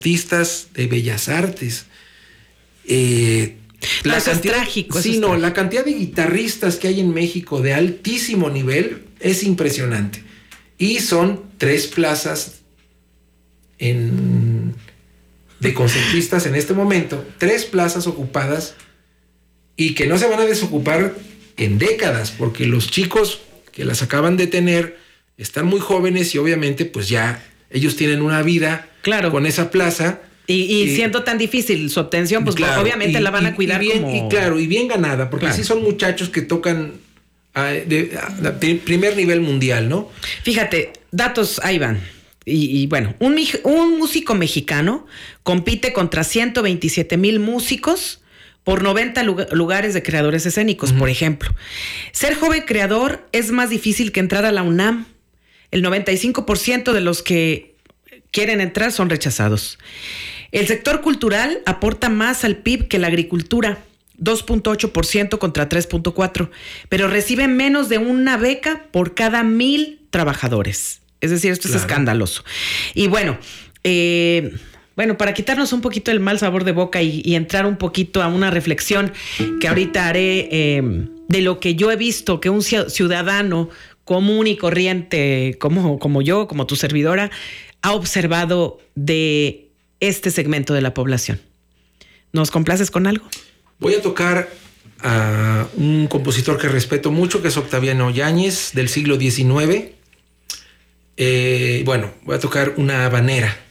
artistas de bellas artes. La cantidad, es trágico. Sí, no, la cantidad de guitarristas que hay en México de altísimo nivel es impresionante. Y son 3 plazas de concertistas en este momento, 3 plazas ocupadas y que no se van a desocupar en décadas, porque los chicos que las acaban de tener están muy jóvenes y obviamente pues ya ellos tienen una vida con esa plaza. Y siendo tan difícil su obtención, pues obviamente la van a cuidar y bien ganada, porque sí son muchachos que tocan de primer nivel mundial, ¿no? Fíjate, datos ahí van. Y bueno, un músico mexicano compite contra 127,000 músicos por 90 lugares de creadores escénicos, por ejemplo. Ser joven creador es más difícil que entrar a la UNAM. El 95% de los que quieren entrar son rechazados. El sector cultural aporta más al PIB que la agricultura, 2.8% contra 3.4%, pero recibe menos de una beca por cada 1,000 trabajadores. Es decir, esto es escandaloso. Y bueno, para quitarnos un poquito el mal sabor de boca y entrar un poquito a una reflexión que ahorita haré de lo que yo he visto que un ciudadano común y corriente como yo, como tu servidora, ha observado de este segmento de la población. ¿Nos complaces con algo? Voy a tocar a un compositor que respeto mucho, que es Octaviano Yáñez, del siglo XIX. Voy a tocar una habanera.